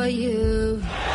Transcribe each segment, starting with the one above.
you.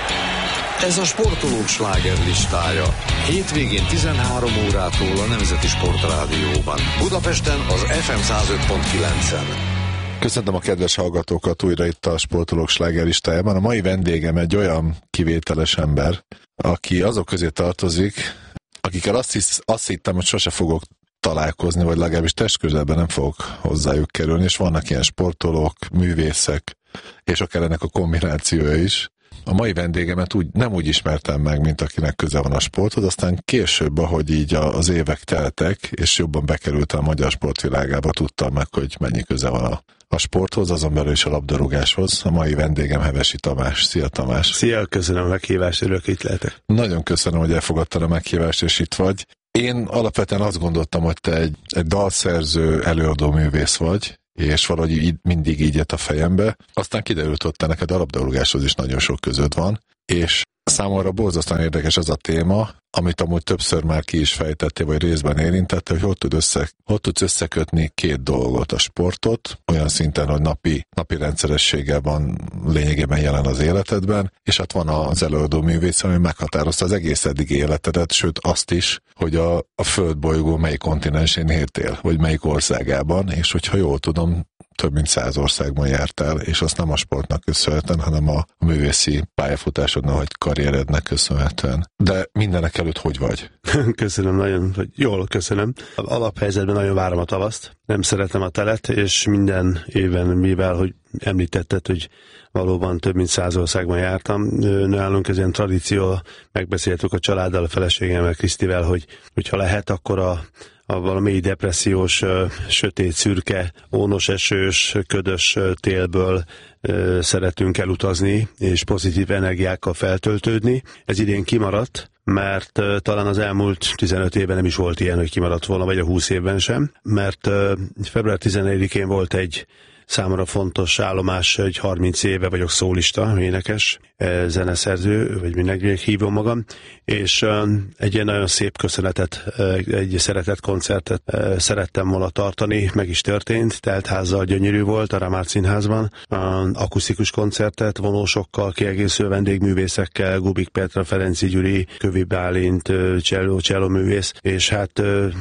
Ez a sportolók slágerlistája. Hétvégén 13 órától a Nemzeti Sportrádióban. Budapesten az FM 105.9-en. Köszöntöm a kedves hallgatókat újra itt a Sportolók slágerlistájában. A mai vendégem egy olyan kivételes ember, aki azok közé tartozik, akikkel azt hittem, hogy sose fogok találkozni, vagy legalábbis testközelben nem fogok hozzájuk kerülni, és vannak ilyen sportolók, művészek, és akár ennek a kombinációja is. A mai vendégemet nem úgy ismertem meg, mint akinek köze van a sporthoz, aztán később, ahogy így az évek teltek, és jobban bekerültem a magyar sportvilágába, tudtam meg, hogy mennyi köze van a sporthoz, azon belül is a labdarúgáshoz. A mai vendégem Hevesi Tamás. Szia, Tamás! Szia, köszönöm a meghívást, örülök, itt lehetek. Nagyon köszönöm, hogy elfogadtad a meghívást, és itt vagy. Én alapvetően azt gondoltam, hogy te egy dalszerző, előadó művész vagy, és valahogy mindig így jött a fejembe. Aztán kiderült, hogy te neked a labdarúgáshoz is nagyon sok közöd van, és számomra borzasztóan érdekes az a téma, amit amúgy többször már ki is fejtettél, vagy részben érintette, hogy hogy tudsz összekötni két dolgot, a sportot, olyan szinten, hogy napi rendszerességgel van lényegében jelen az életedben, és hát van az előadó művész, ami meghatározta az egész eddig életedet, sőt azt is, hogy a földbolygó melyik kontinensén éltél, vagy melyik országában, és hogyha jól tudom, több mint 100 országban jártál, és azt nem a sportnak köszönhetően, hanem a művészi pályafutásodnak, vagy karrierednek köszönhetően. De mindenek előtt hogy vagy? Köszönöm nagyon, hogy jól köszönöm. Alaphelyzetben nagyon várom a tavaszt, nem szeretem a telet, és minden évben, mivel hogy említetted, hogy valóban több mint 100 országban jártam. Nálunk ez ilyen tradíció, megbeszéltük a családdal, a feleségemmel, Krisztivel, hogy ha lehet, akkor a valami depressziós, sötét, szürke, ónos, esős, ködös télből szeretünk elutazni, és pozitív energiákkal feltöltődni. Ez idén kimaradt, mert talán az elmúlt 15 évben nem is volt ilyen, hogy kimaradt volna, vagy a 20 évben sem, mert február 14-én volt egy számomra fontos állomás, hogy 30 éve vagyok szólista, énekes, zeneszerző, vagy mindenkinek hívom magam, és egy ilyen nagyon szép köszönetet, egy szeretett koncertet szerettem volna tartani, meg is történt, teltházzal gyönyörű volt, a Ramát Színházban, akusztikus koncertet, vonósokkal, kiegészülő vendégművészekkel, Gubik Petra, Ferenci Gyuri, Kövi Bálint, cselló művész, és hát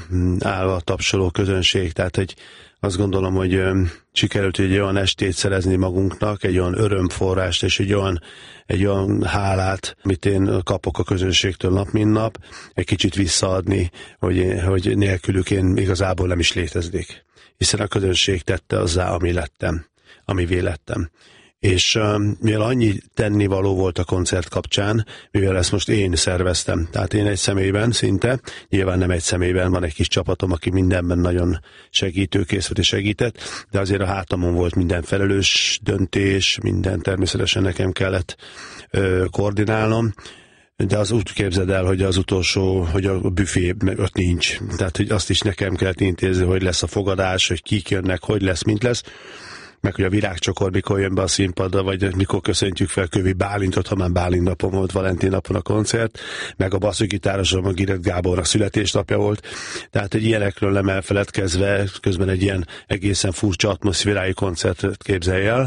állva tapsoló közönség, tehát egy azt gondolom, hogy sikerült egy olyan estét szerezni magunknak, egy olyan örömforrást és egy olyan hálát, amit én kapok a közönségtől nap, mint nap, egy kicsit visszaadni, hogy nélkülük én igazából nem is léteznék. Hiszen a közönség tette azzá, ami lettem, amivé lettem. És mivel annyi tennivaló volt a koncert kapcsán, mivel ezt most én szerveztem, tehát én egy személyben szinte, nyilván nem egy személyben, van egy kis csapatom, aki mindenben nagyon segítőkész volt és segített, de azért a hátamon volt minden felelős döntés, minden természetesen nekem kellett koordinálnom, de az úgy képzeld el, hogy az utolsó, hogy a büfé ott nincs, tehát hogy azt is nekem kellett intézni, hogy lesz a fogadás, hogy kik jönnek, hogy lesz, mint lesz, meg hogy a virágcsokor mikor jön be a színpadra, vagy mikor köszöntjük fel Kövi Bálintot, ha már Bálint napon volt, Valentin napon a koncert, meg a basszusgitárosom, a Girett Gábornak születésnapja volt. Tehát, hogy ilyenekről nem elfeledkezve, közben egy ilyen egészen furcsa atmoszférájú koncertet képzelj el.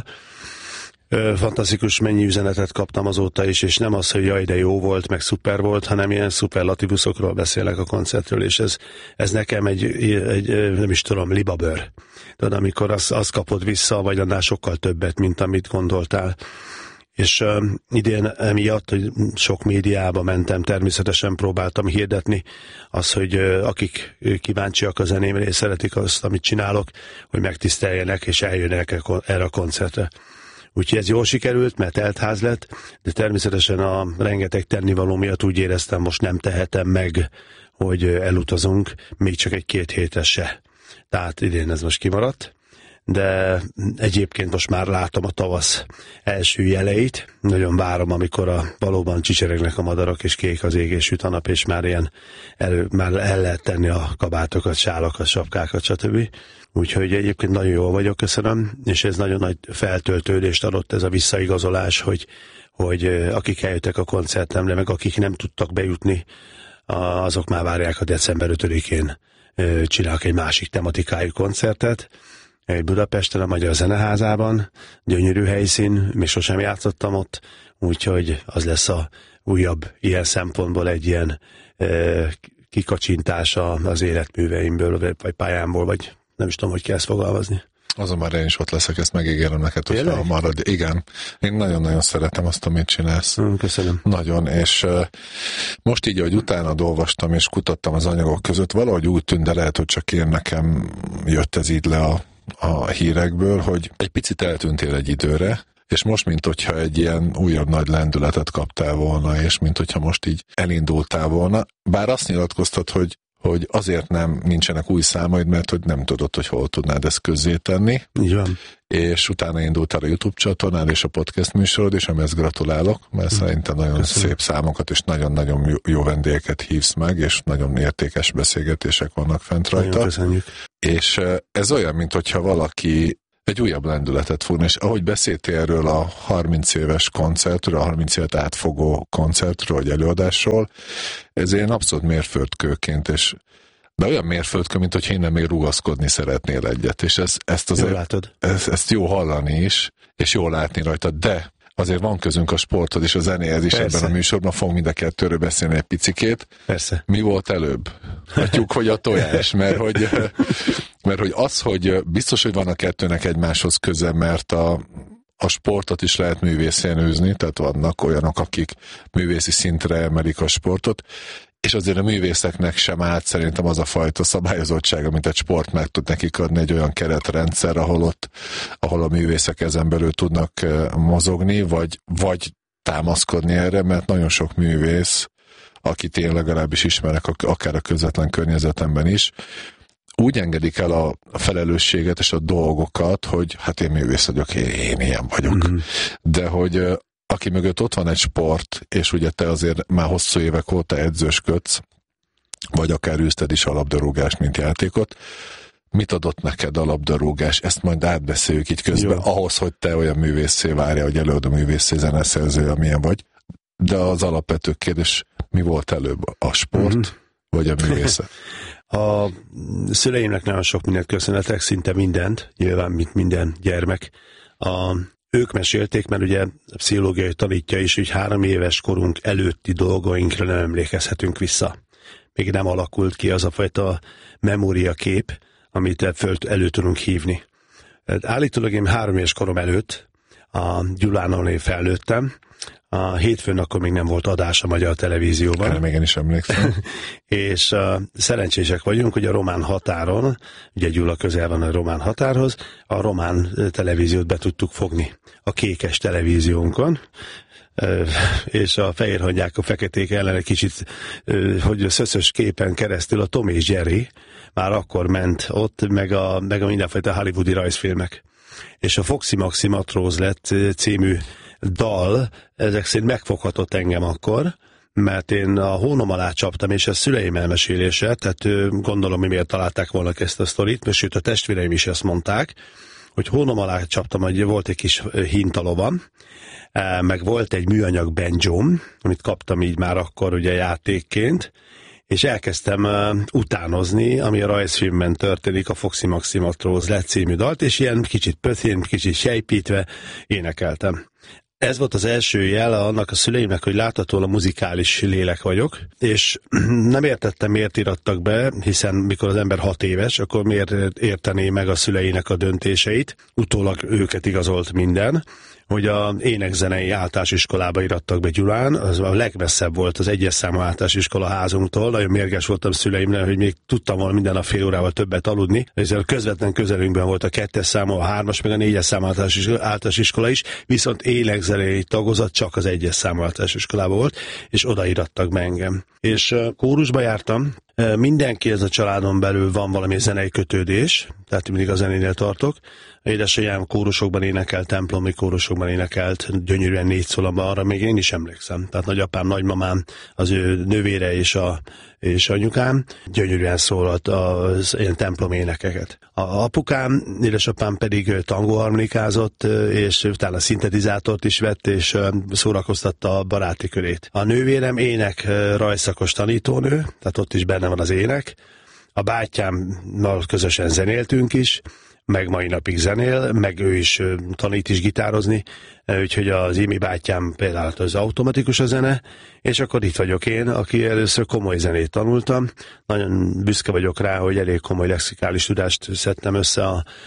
Fantasztikus mennyi üzenetet kaptam azóta is, és nem az, hogy jaj, de jó volt, meg szuper volt, hanem ilyen szuperlatívuszokról beszélek a koncertről, és ez nekem egy nem is tudom, libabőr. Tudod, amikor azt kapod vissza, vagy annál sokkal többet, mint amit gondoltál. És idén emiatt, hogy sok médiába mentem, természetesen próbáltam hirdetni azt, hogy akik kíváncsiak a zenémre és szeretik azt, amit csinálok, hogy megtiszteljenek és eljönnek erre a koncertre. Úgyhogy ez jól sikerült, mert teltház lett, de természetesen a rengeteg tennivaló miatt úgy éreztem, most nem tehetem meg, hogy elutazunk, még csak egy 2 hétre se. Tehát idén ez most kimaradt, de egyébként most már látom a tavasz első jeleit. Nagyon várom, amikor valóban csicseregnek a madarak, és kék az ég, és süt a nap, és már már el lehet tenni a kabátokat, sálakat, sapkákat, stb. Úgyhogy egyébként nagyon jól vagyok, köszönöm, és ez nagyon nagy feltöltődést adott, ez a visszaigazolás, hogy akik eljöttek a koncertemre, meg akik nem tudtak bejutni, azok már várják a december 5-én csinálok egy másik tematikájú koncertet, Budapesten, a Magyar Zeneházában, gyönyörű helyszín, még sosem játszottam ott, úgyhogy az lesz a újabb ilyen szempontból egy ilyen kikacsintása az életműveimből, vagy pályámból, vagy nem is tudom, hogy kell ezt fogalmazni. Azon már én is ott leszek, ezt megígérem neked, hogyha marad. Igen, én nagyon-nagyon szeretem azt, amit csinálsz. Köszönöm. Nagyon, és most így, ahogy utána olvastam és kutattam az anyagok között, valahogy úgy tűnt, de lehet, hogy csak én nekem jött ez így le a hírekből, hogy egy picit eltűntél egy időre, és most, mint hogyha egy ilyen újabb nagy lendületet kaptál volna, és mint hogyha most így elindultál volna, bár azt nyilatkoztad, hogy azért nincsenek új számaid, mert hogy nem tudod, hogy hol tudnád ezt közzétenni. Így van. És utána indultál a YouTube csatornán és a podcast műsorod is, amihez gratulálok, mert szerintem nagyon szép számokat és nagyon-nagyon jó vendégeket hívsz meg, és nagyon értékes beszélgetések vannak fent rajta. Nagyon köszönjük. És ez olyan, mint hogyha valaki egy újabb lendületet fogna, és ahogy beszéltél erről a 30 éves koncertről, a 30 évet átfogó koncertről, vagy előadásról, ez ilyen abszolút mérföldkőként, de olyan mérföldkő, mint hogy innen még rugaszkodni szeretnél egyet, és ezt jó hallani is, és jó látni rajta, de azért van közünk a sportod és a zenéhez is. Persze. Ebben a műsorban fogunk mind a kettőről beszélni egy picikét. Persze. Mi volt előbb? A tyúk vagy a tojás? Mert hogy az, hogy biztos, hogy van a kettőnek egymáshoz köze, mert a sportot is lehet művészén űzni, tehát vannak olyanok, akik művészi szintre emelik a sportot, és azért a művészeknek sem állt szerintem az a fajta szabályozottság, amit egy sport meg tud nekik adni, egy olyan keretrendszer, ahol a művészek ezen belül tudnak mozogni, vagy támaszkodni erre, mert nagyon sok művész, akit én legalábbis ismerek, akár a közvetlen környezetemben is, úgy engedik el a felelősséget és a dolgokat, hogy hát én művész vagyok, én ilyen vagyok. Mm-hmm. De hogy aki mögött ott van egy sport, és ugye te azért már hosszú évek óta edzősködsz, vagy akár űzted is a labdarúgást, mint játékot, mit adott neked a labdarúgás? Ezt majd átbeszéljük így közben, ahhoz, hogy te olyan művészé várja, hogy előadó művészé, zeneszerző, amilyen vagy. De az alapvető kérdés, mi volt előbb? A sport, vagy a művészet? A szüleimnek nagyon sok mindent köszönhetek, szinte mindent, nyilván, mint minden gyermek. Ők mesélték, mert ugye a pszichológiai tanítja is, hogy 3 éves korunk előtti dolgainkra nem emlékezhetünk vissza. Még nem alakult ki az a fajta memóriakép, amit elő tudunk hívni. Állítólag én 3 éves korom előtt a Gyulánál felnőttem, a hétfőn akkor még nem volt adás a magyar televízióban. Erre még én is emlékszem. És szerencsések vagyunk, hogy a román határon, ugye Gyula közel van a román határhoz, a román televíziót be tudtuk fogni a kékes televíziónkon, és a fehérhangyák, a feketék ellen egy kicsit, hogy a szöszös képen keresztül a Tom és Jerry már akkor ment ott, meg a mindenfajta hollywoodi rajzfilmek. És a Foxy Maxi Matróz lett című dal, ezek szerint megfoghatott engem akkor, mert én a hónom alá csaptam, és a szüleim elmesélése, tehát gondolom, hogy miért találták volna ezt a sztorit, sőt a testvéreim is ezt mondták, hogy hónom alá csaptam, hogy volt egy kis hintalovam, meg volt egy műanyag banjóm, amit kaptam így már akkor ugye játékként, és elkezdtem utánozni, ami a rajzfilmben történik, a Foxy Maxi Matróz lett című dalt, és ilyen kicsit pöthén, kicsit sejpítve énekeltem. Ez volt az első jel annak a szüleimnek, hogy láthatóan a muzikális lélek vagyok, és nem értettem, miért irattak be, hiszen mikor az ember 6 éves, akkor miért értené meg a szüleinek a döntéseit, utólag őket igazolt minden, hogy a énekzenei általános iskolába irattak be Gyulán, az a legmesszebb volt az 1-es számú általános iskola házunktól, nagyon mérges voltam szüleimnek, hogy még tudtam volna minden nap fél órával többet aludni, ezzel közvetlen közelünkben volt a 2-es számú, a 3-as, meg a 4-es számú általános iskola is, viszont énekzenei tagozat csak az 1-es számú általános iskolában volt, és oda irattak be engem. És kórusba jártam, mindenki ez a családon belül van valami zenei kötődés, tehát mindig a zenénél tartok. Édesanyám kórusokban énekelt, templomi kórusokban énekelt, gyönyörűen 4 szólamban, arra még én is emlékszem. Tehát nagyapám, nagymamám, az ő nővére és anyukám gyönyörűen szólalt az ilyen templom énekeket. A apukám, édesapám pedig tangóharmonikázott, és utána szintetizátort is vett, és szórakoztatta a baráti körét. A nővérem ének rajzszakos tanítónő, tehát ott is benne van az ének. A bátyámmal közösen zenéltünk is, meg mai napig zenél, meg ő is tanít is gitározni, úgyhogy az Imi bátyám például az automatikus a zene, és akkor itt vagyok én, aki először komoly zenét tanultam. Nagyon büszke vagyok rá, hogy elég komoly lexikális tudást szedtem össze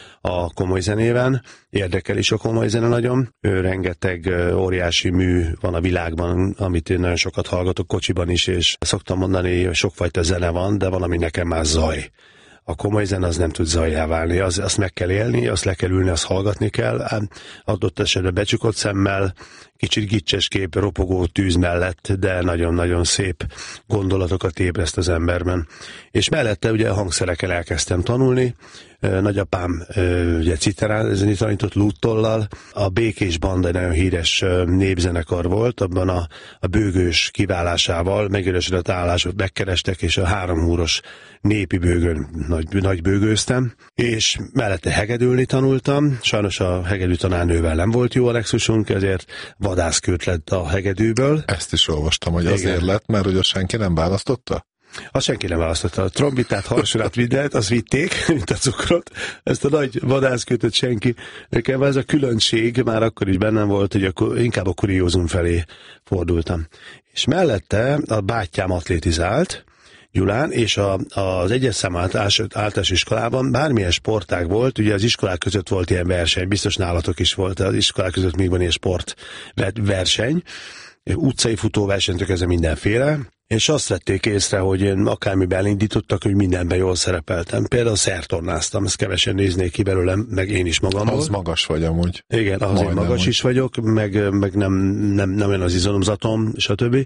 a komoly zenében. Érdekel is a komoly zene nagyon. Rengeteg óriási mű van a világban, amit én nagyon sokat hallgatok kocsiban is, és szoktam mondani, hogy sokfajta zene van, de valami nekem már zaj. A komoly zene az nem tud zajjá válni, azt meg kell élni, azt le kell ülni, azt hallgatni kell, adott esetben becsukott szemmel, kicsit gicses kép, ropogó tűz mellett, de nagyon-nagyon szép gondolatokat ébreszt az emberben. És mellette ugye a hangszerekkel elkezdtem tanulni, nagyapám ugye citerázni tanított lúttollal, a Békés Banda egy nagyon híres népzenekar volt, abban a bőgős kiválásával megörösödött állásot megkerestek, és a 3 húros népi bőgön nagy bőgőztem, és mellette hegedülni tanultam, sajnos a hegedű tanárnővel nem volt jó a nexusunk, ezért vadászkőt lett a hegedűből. Ezt is olvastam, hogy azért lett, mert ugye senki nem választotta? Azt senki nem választotta. A trombitát, harsorát, mindent, azt vitték, mint a cukrot. Ezt a nagy vadászkötöt senki. Nekem ez a különbség már akkor is bennem volt, hogy akkor inkább a kuriózum felé fordultam. És mellette a bátyám atlétizált, Gyulán, és az egyes szám általános iskolában bármilyen sportág volt, ugye az iskolák között volt ilyen verseny, biztos nálatok is volt, az iskolák között még van ilyen sportverseny, utcai futóversenytől kezdve mindenféle, és azt vették észre, hogy én akármiben elindítottak, hogy mindenben jól szerepeltem. Például szertornáztam, ezt kevesen néznék ki belőlem, meg én is magamból. Az magas vagy amúgy. Igen, az én magas is vagyok, meg nem olyan az izomzatom, stb.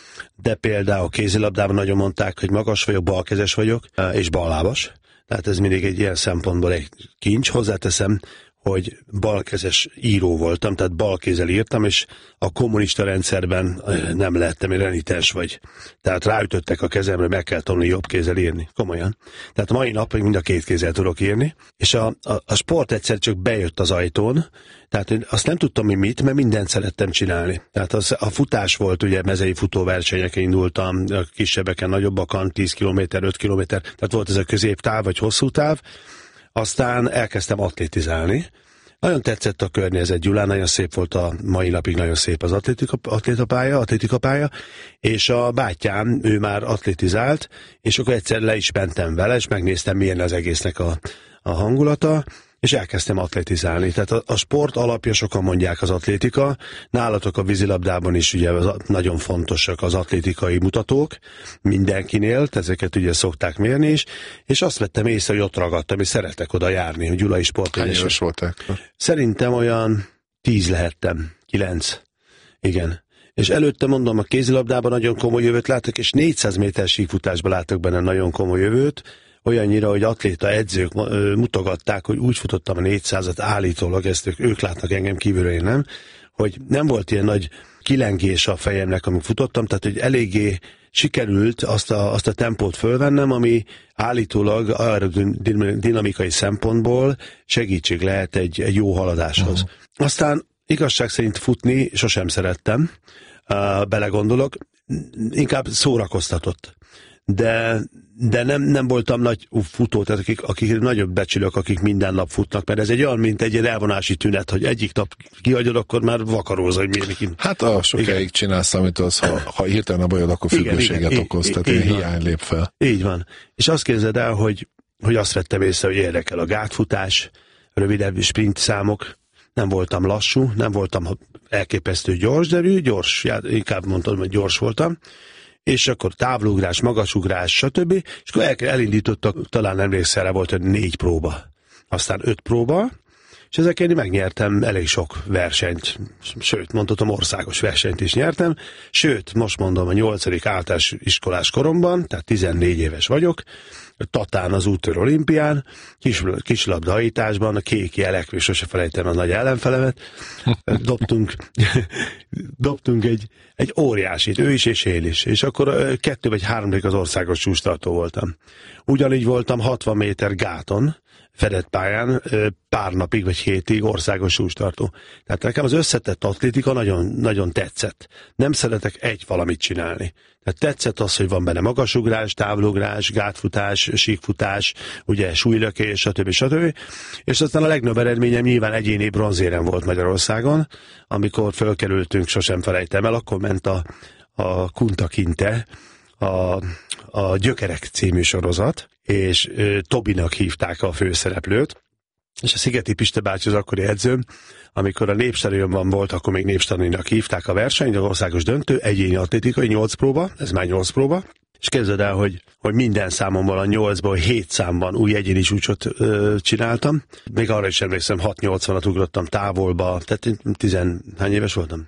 De például kézilabdában nagyon mondták, hogy magas vagyok, balkezes vagyok, és ballábas. Tehát ez mindig egy ilyen szempontból egy kincs. Hozzáteszem, hogy balkezes író voltam, tehát balkézzel írtam, és a kommunista rendszerben nem lettem, én renitens vagy. Tehát ráütöttek a kezemre, meg kell tanulni jobb kézzel írni. Komolyan. Tehát a mai napig mind a 2 kézzel tudok írni, és a sport egyszer csak bejött az ajtón, tehát azt nem tudtam, hogy mit, mert mindent szerettem csinálni. Tehát a futás volt, ugye mezei futóversenyeken indultam, a kisebbeken, nagyobbakon, 10 km, 5 km, tehát volt ez a középtáv vagy hosszú táv. Aztán elkezdtem atlétizálni. Nagyon tetszett a környezet Gyulán, nagyon szép volt a mai napig, nagyon szép az atlétikapálya, és a bátyám, ő már atlétizált, és akkor egyszer le is mentem vele, és megnéztem, milyen az egésznek a hangulata, és elkezdtem atlétizálni. Tehát a sport alapja, sokan mondják az atlétika. Nálatok a vízilabdában is ugye nagyon fontosak az atlétikai mutatók mindenkinél, ezeket ugye szokták mérni is, és azt vettem észre, hogy ott ragadtam, és szeretek oda járni, hogy Gyulai Sportegyesület. Hány éves voltál? Szerintem olyan 10 lehettem, 9. Igen. És előtte mondom, a kézilabdában nagyon komoly jövőt látok, és 400 méter síkfutásban látok benne nagyon komoly jövőt, olyannyira, hogy atléta edzők mutogatták, hogy úgy futottam a 400-at állítólag, ezt ők látnak engem kívülről, én nem, hogy nem volt ilyen nagy kilengés a fejemnek, amit futottam, tehát hogy eléggé sikerült azt a tempót fölvennem, ami állítólag aerodinamikai szempontból segítség lehet egy jó haladáshoz. Aztán igazság szerint futni sosem szerettem, belegondolok, inkább szórakoztatott. De nem voltam nagy futó, tehát akik nagyobb becsülök, akik minden nap futnak, mert ez egy olyan, mint egy elvonási tünet, hogy egyik nap kihagyod, akkor már vakaróz, hogy miért ki. Hát sokáig csinálsz, amit az, ha hirtelen a bajod, akkor függőséget okoz, tehát hiány lép fel. Így van. És azt képzeld el, hogy azt vettem észre, hogy érdekel a gátfutás, rövidebb sprint számok, nem voltam lassú, nem voltam elképesztő gyors, de gyors, inkább mondtam, hogy gyors voltam, és akkor távlugrás, magasugrás, stb. És akkor elindítottak, talán emlékszel rá, volt 4 próba, aztán 5 próba, és ezeken megnyertem elég sok versenyt, sőt, mondhatom, országos versenyt is nyertem, sőt, most mondom, a 8. általános iskolás koromban, tehát 14 éves vagyok, Tatán az úttörő olimpián, kislabdahajításban, a kék jelekvő, sose felejtem a nagy ellenfelemet, dobtunk egy óriásit, ő is és én is, és akkor 2 vagy 3 az országos csúcstartó voltam. Ugyanígy voltam 60 méter gáton, fedett pályán pár napig vagy hétig országos súlytartó. Tehát nekem az összetett atlétika nagyon, nagyon tetszett. Nem szeretek egy valamit csinálni. Tehát tetszett az, hogy van benne magasugrás, távolugrás, gátfutás, síkfutás, ugye súlylökés, stb. És aztán a legnagyobb eredményem nyilván egyéni bronzérem volt Magyarországon, amikor fölkerültünk, sosem felejtem el, akkor ment a Kunta Kinte, a Gyökerek című sorozat, és Tobinak hívták a főszereplőt, és a Szigeti Pista bácsi az akkori edzőm, amikor a Népstadionban volt, akkor még Népstadioninak hívták a versenyt, az országos döntő, egyéni atlétikai 8 próba, ez már 8 próba, és képzeld el, hogy minden számomban a 8-ból 7 számban új egyéni csúcsot csináltam. Még arra is emlékszem, 6-80-at ugrottam távolba, tehát hány éves voltam?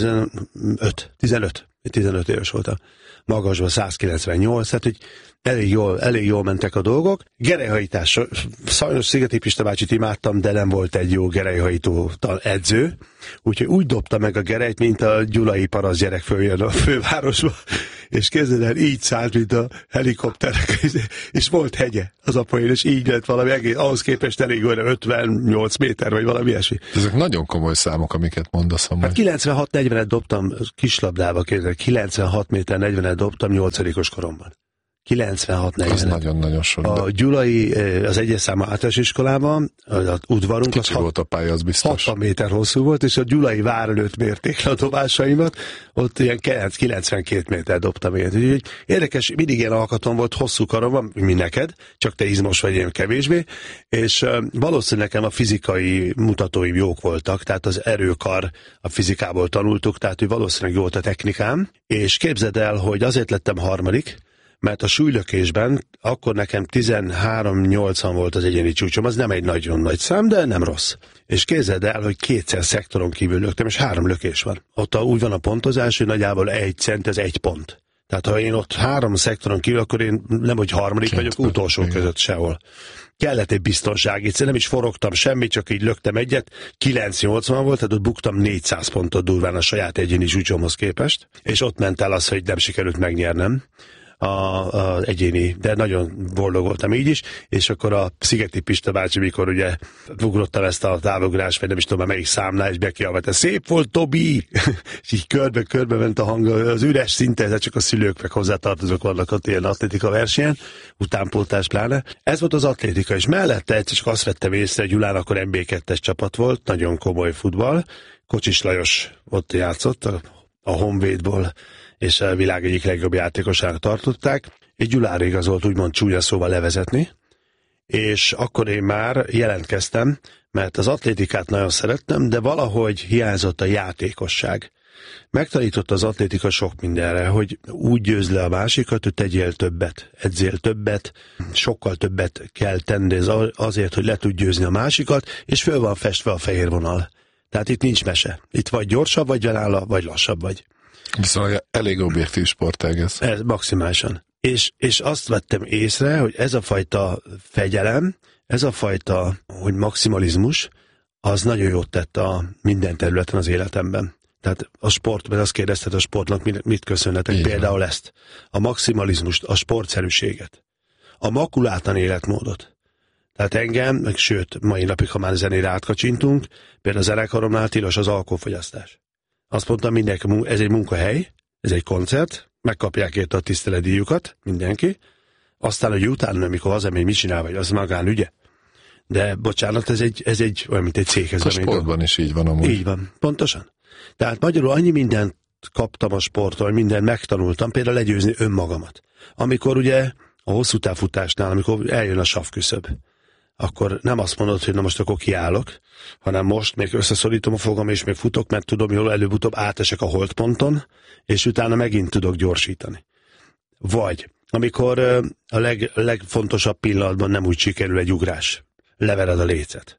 15 éves voltam. Magasban 198, tehát hogy elég jól mentek a dolgok. Gerelyhajítás, sajnos Szigeti Pista bácsit imádtam, de nem volt egy jó gerelyhajító edző, úgyhogy úgy dobta meg a gerelyt, mint a gyulai parasz gyerek följön a fővárosba, és képzeld el, így szállt, mint a helikopterek, és volt hegye az apain, és így lett valami egész, ahhoz képest elég olyan 58 méter, vagy valami ilyesmi. Ezek nagyon komoly számok, amiket mondasz. Hát 96-40-et dobtam kislabdába, képzeld, 96 méter 40-et dobtam 8-os koromban. 96-40. Az nagyon-nagyon sok. A gyulai, az egyes számú általános iskolában, az udvarunk, kicsi volt a pálya, az biztos. 60 méter hosszú volt, és a gyulai vár előtt mérték le a dobásaimat, ott ilyen 92 méter dobtam én. Úgyhogy érdekes, mindig ilyen alkatom volt, hosszú karom van, mint neked, csak te izmos vagy, én kevésbé, és valószínűleg nekem a fizikai mutatóim jók voltak, tehát az erőkar a fizikából tanultuk, tehát hogy valószínűleg jó volt a technikám, és képzeld el, hogy azért lettem harmadik, mert a súlylökésben akkor nekem 13-80 volt az egyéni csúcsom, az nem egy nagyon nagy szám, de nem rossz. És képzeld el, hogy 2 szektoron kívül löktem, és 3 lökés van. Ott úgy van a pontozás, hogy nagyjából 1 cent, ez 1 pont. Tehát ha én ott 3 szektoron kívül, akkor én nem, hogy harmadik vagyok, utolsó között sehol. Kellett egy biztonság, itt nem is forogtam semmit, csak így löktem egyet, 980 volt, tehát ott buktam 400 pontot durván a saját egyéni csúcsomhoz képest, és ott ment el az, hogy nem sikerült megnyernem az egyéni, de nagyon boldog voltam így is, és akkor a Szigeti Pista bácsi, mikor ugye ugrottam ezt a távolugrás, vagy nem is tudom, melyik számnál, és bekiabált, szép volt, Tobi! És így körbe ment a hang, az üres szinte, ez csak a szülők meg hozzátartozók vannak ott ilyen atlétika versenyen, utánpótlás pláne. Ez volt az atlétika, és mellette egyszer csak azt vettem észre, hogy Gyulán akkor MB2-es csapat volt, nagyon komoly futball, Kocsis Lajos ott játszott, a Honvédból, és a világ egyik legjobb játékosának tartották. Egy Gyulára igazolt úgymond csúnya szóval levezetni, és akkor én már jelentkeztem, mert az atlétikát nagyon szerettem, de valahogy hiányzott a játékosság. Megtanított az atlétika sok mindenre, hogy úgy győzd le a másikat, hogy tegyél többet, edzél többet, sokkal többet kell tenni azért, hogy le tud győzni a másikat, és föl van festve a fehér vonal. Tehát itt nincs mese. Itt vagy gyorsabb vagy venálla, vagy lassabb vagy. Viszont elég objektív sportág ez. Ez maximálisan. És azt vettem észre, hogy ez a fajta fegyelem, ez a fajta, hogy maximalizmus, az nagyon jót tett a minden területen az életemben. Tehát a sport, mert azt kérdezted, a sportnak mit köszönhetek, például ezt. A maximalizmust, a sportszerűséget, a makulátlan életmódot. Tehát engem, meg sőt, mai napig, ha már zenére átkacsintunk, például a zenekaromnál tilos az alkoholfogyasztás. Azt mondtam mindenki, ez egy munkahely, ez egy koncert, megkapják érte a tiszteletdíjukat, mindenki, aztán, hogy utána, amikor hazamegy, mit csinál, vagy az magánügye. De bocsánat, ez egy olyan, mint egy céghez. A sportban is így van amúgy. Így van, pontosan. Tehát magyarul annyi mindent kaptam a sporttól, mindent megtanultam, például legyőzni önmagamat. Amikor ugye a hosszú távfutásnál, amikor eljön a savküszöb, akkor nem azt mondod, hogy na most akkor kiállok, hanem most még összeszorítom a fogam, és még futok, mert tudom, jól előbb-utóbb átesek a holdponton, és utána megint tudok gyorsítani. Vagy amikor a legfontosabb pillanatban nem úgy sikerül egy ugrás, levered a lécet,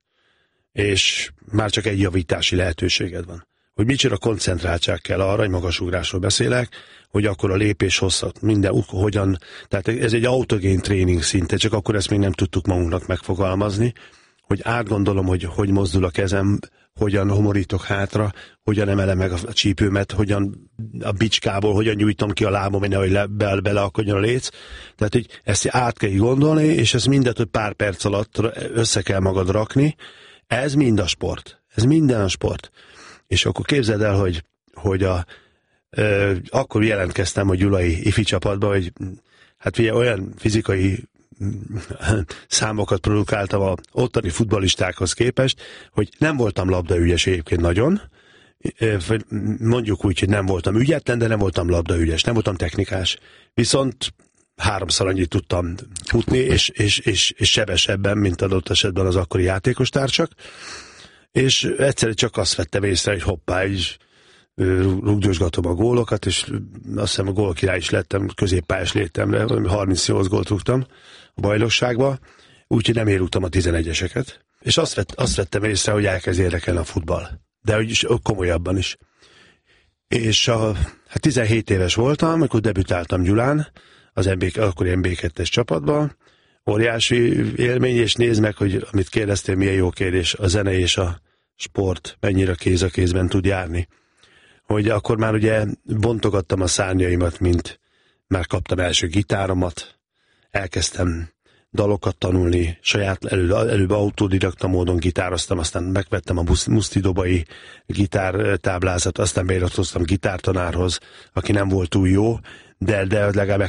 és már csak egy javítási lehetőséged van. Hogy micsoda koncentráltság kell arra, hogy magasugrásról beszélek, hogy akkor a lépés hosszat, minden, hogyan, tehát ez egy autogén tréning szinte, csak akkor ezt még nem tudtuk magunknak megfogalmazni, hogy átgondolom, hogy mozdul a kezem, hogyan homorítok hátra, hogyan emelem meg a csípőmet, hogyan a bicskából, hogyan nyújtom ki a lábom, nehogy beleakadjon a léc. Tehát, hogy ezt át kell gondolni, és ezt mindet, hogy pár perc alatt össze kell magad rakni. Ez mind a sport. Ez minden a sport. És akkor képzeld el, hogy akkor jelentkeztem a gyulai ifi csapatba, hogy hát ugye olyan fizikai számokat produkáltam a ottani futballistákhoz képest, hogy nem voltam labdaügyes egyébként nagyon, mondjuk úgy, hogy nem voltam ügyetlen, de nem voltam labdaügyes, nem voltam technikás, viszont 3-szor annyit tudtam futni, és sebesebben, mint adott esetben az akkori játékostársak, és egyszerűen csak azt vettem észre, hogy hoppá, így rugdosgatom a gólokat, és azt hiszem a gólkirály is lettem középpályás létemre, 38 gólt rúgtam a bajnokságba, úgyhogy nem érugtam a 11-eseket. És azt vettem észre, hogy elkezd érdekelni a futball. De hogy komolyabban is. És 17 éves voltam, amikor debütáltam Gyulán, az akkori MB2-es csapatban. Óriási élmény, és nézd meg, hogy amit kérdeztél, milyen jó kérdés, a zene és a sport mennyire kéz a kézben tud járni. Hogy akkor már ugye bontogattam a szárnyaimat, mint már kaptam első gitáromat, elkezdtem dalokat tanulni, saját előbb autodidakta módon gitároztam, aztán megvettem a musztidobai gitártáblázat, aztán beiratkoztam gitártanárhoz, aki nem volt túl jó, de legalább